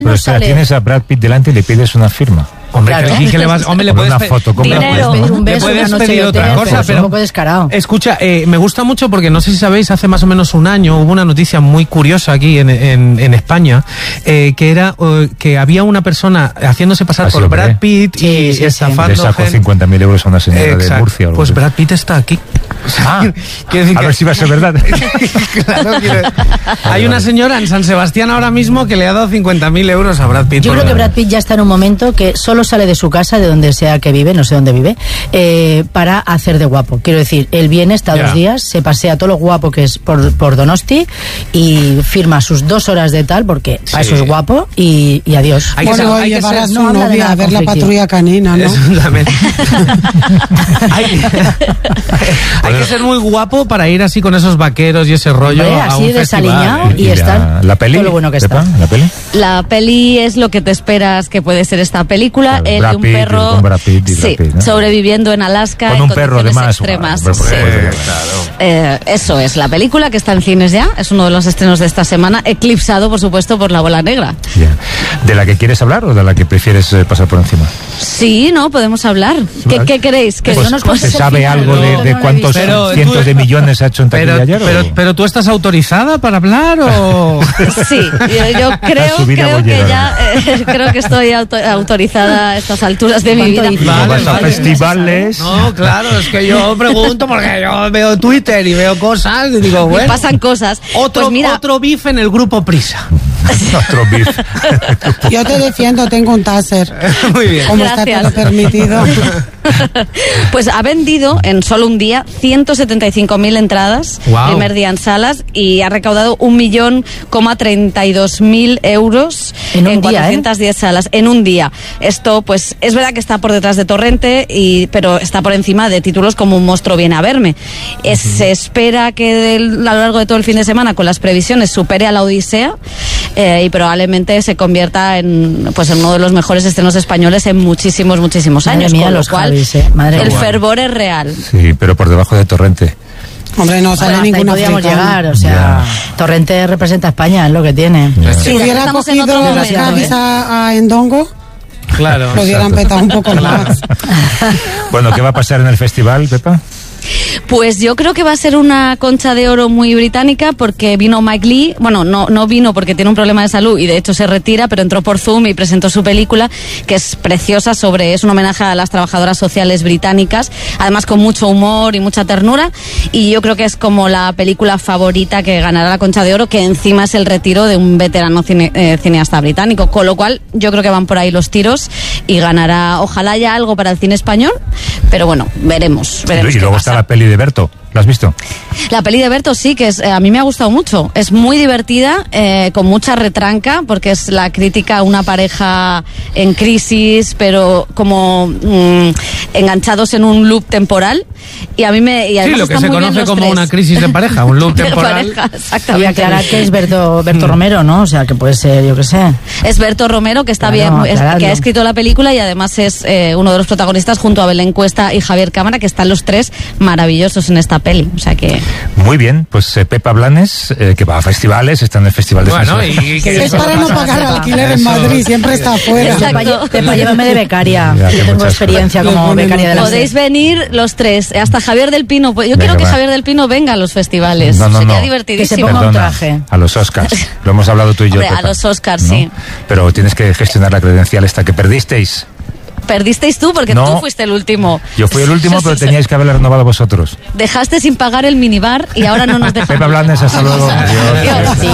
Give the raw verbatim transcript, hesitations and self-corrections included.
Pero espera, tienes a Brad Pitt delante y le pides una firma. Hombre, Claro. que, que le vas, hombre, le puedes una pe- foto con Dinero. una foto, Un le beso, puedes una noche pedir de otra hotel, cosa, pero es pero un poco descarado. escucha, eh, me gusta mucho porque no sé si sabéis, hace más o menos un año hubo una noticia muy curiosa aquí en, en, en España, eh, que era eh, que había una persona haciéndose pasar Así, por hombre. Brad Pitt Sí, y sí, sí. estafando Le sacó gente. cincuenta mil euros a una señora Exacto. de Murcia. o algo Pues así. Brad Pitt está aquí. Ah, Quiero decir a que- ver si va a ser verdad. Claro, quiero- Hay una señora en San Sebastián ahora mismo que le ha dado cincuenta mil euros a Brad Pitt. Yo por- creo que Brad Pitt ya está en un momento que solo sale de su casa, de donde sea que vive, no sé dónde vive, eh, para hacer de guapo. Quiero decir, él viene, está Ya. dos días, se pasea todo lo guapo que es por, por Donosti y firma sus dos horas de tal, porque a Sí. eso es guapo, y, y adiós. Hay que Bueno, ser- hay que llevar ser- a su no habla de novia nada a ver la conflictivo. patrulla canina, ¿no? Exactamente. hay, hay que ser muy guapo para ir así con esos vaqueros y ese rollo Hombre, a así un desaliñado festival. y la- está la peli, todo lo bueno que Pepa, está. la peli. La peli es lo que te esperas que puede ser esta película. Claro, Él Brad y un Pitt, perro con Brad Pitt y Brad sí, Pitt, ¿no? sobreviviendo en Alaska Con en un perro, condiciones además. extremas. Bueno, Sí. pues, Eh, eso es la película que está en cines ya. Es uno de los estrenos de esta semana, eclipsado, por supuesto, por La Bola Negra. Ya. ¿De la que quieres hablar o de la que prefieres eh, pasar por encima? Sí, no, podemos hablar. ¿Qué, vale. qué queréis? Que Pues no no nos nos ¿Se cuentes el sabe final, algo no, de, no de lo he cuántos visto. Pero cientos tú- de millones ha hecho en taquilla Pero, ayer? pero, o- pero tú estás autorizada para hablar o... Sí, yo, yo creo, su vida creo que bollera, ya eh, creo que estoy auto- autorizada a estas alturas de mi ¿Cuánto vida. dices? Como Vale, vas a vale. festivales. No, claro, es que yo pregunto porque yo veo Twitter y veo cosas y digo, Me bueno, pasan cosas. otro, Pues mira, otro bife en el grupo Prisa. Otro beef. Yo te defiendo, tengo un taser. Muy bien. Como está Gracias. todo permitido. pues ha vendido en solo un día ciento setenta y cinco mil entradas, Guau. primer día en salas, y ha recaudado un millón coma treinta y dos mil euros En un día, cuatrocientas diez salas en un día. Esto, pues, es verdad que está por detrás de Torrente, y, pero está por encima de títulos como Un monstruo viene a verme. Es- Se espera que del- a lo largo de todo el fin de semana, con las previsiones, supere a La Odisea, eh, y probablemente se convierta en, pues, en uno de los mejores estrenos españoles en muchísimos, muchísimos Madre años. mía, con lo los cual, Javis, eh. Madre el mía. fervor es real. Sí, pero por debajo de Torrente. Hombre, no sale Bueno, hasta ahí ninguna podíamos africana. llegar, o sea, Torrente representa a España, es lo que tiene. Si hubiera Estamos en cogido otro las momento, Cádiz ¿eh? a, a Endongo, Claro. lo hubieran exacto. petado un poco más. Bueno, ¿qué va a pasar en el festival, Pepa? Pues yo creo que va a ser una concha de oro muy británica, porque vino Mike Lee, bueno, no, no vino porque tiene un problema de salud y de hecho se retira, pero entró por Zoom y presentó su película, que es preciosa, sobre, es un homenaje a las trabajadoras sociales británicas, además con mucho humor y mucha ternura, y yo creo que es como la película favorita que ganará la concha de oro, que encima es el retiro de un veterano cine- eh, cineasta británico, con lo cual yo creo que van por ahí los tiros y ganará, ojalá haya algo para el cine español, pero bueno, veremos, veremos Y qué luego pasa. está la peli de Berto. ¿La has visto? La peli de Berto sí, que es, eh, a mí me ha gustado mucho. Es muy divertida, eh, con mucha retranca, porque es la crítica a una pareja en crisis, pero como mm, enganchados en un loop temporal. Y a mí me... Y Sí, además lo que están se muy bien conoce los como tres. una crisis de pareja, un loop De temporal. pareja, Y exactamente. aclarar que es Berto, Berto Romero, ¿no? O sea, que puede ser, yo qué sé. Es Berto Romero, que está Claro, bien, es- aclararlo. que ha escrito la película, y además es eh, uno de los protagonistas junto a Belén Cuesta y Javier Cámara, que están los tres maravillosos en esta peli. O sea que... Muy bien, pues eh, Pepa Blanes, eh, que va a festivales, está en el Festival de Bueno, San Sebastián. y que Es para no pagar alquiler en Eso. Madrid, siempre está afuera. Exacto. Pepa, Pepa, llévame de becaria. Ya, que Yo tengo muchas experiencia cosas. como Lo ponen becaria de la Podéis venir los tres, hasta Javier del Pino. Pues yo Venga, quiero que va. Javier del Pino venga a los festivales. No, no, Sería no. divertidísimo. Que se ponga un Perdona, traje. a los Oscars. Lo hemos hablado tú y yo, Hombre, a Pepa, los Oscars, ¿no? sí. Pero tienes que gestionar la credencial esta que perdisteis. Perdisteis tú porque No. tú fuiste el último. Yo fui el último, pero teníais que haberla renovado vosotros. Dejaste sin pagar el minibar y ahora no nos dejas. Pepa Blanes, hasta luego. Adiós. Adiós.